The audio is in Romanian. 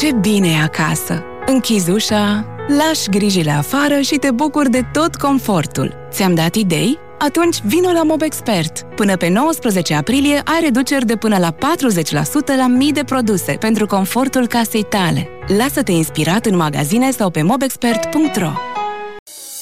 Ce bine e acasă! Închizi ușa, lași grijile afară și te bucuri de tot confortul. Ți-am dat idei? Atunci vino la Mobexpert. Până pe 19 aprilie ai reduceri de până la 40% la mii de produse pentru confortul casei tale. Lasă-te inspirat în magazine sau pe mobexpert.ro.